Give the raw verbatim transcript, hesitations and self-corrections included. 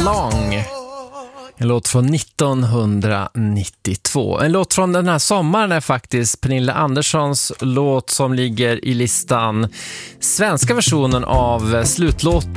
Along. En låt från nittonhundranittiotvå. En låt från den här sommaren är faktiskt Pernilla Anderssons låt som ligger i listan. Svenska versionen av slutlåten